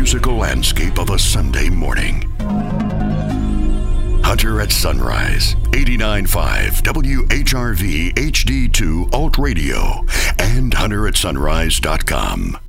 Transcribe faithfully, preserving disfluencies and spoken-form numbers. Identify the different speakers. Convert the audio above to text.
Speaker 1: musical landscape of a Sunday morning. Hunter at Sunrise, eighty-nine point five W H R V H D two Alt Radio, and hunter at sunrise dot com.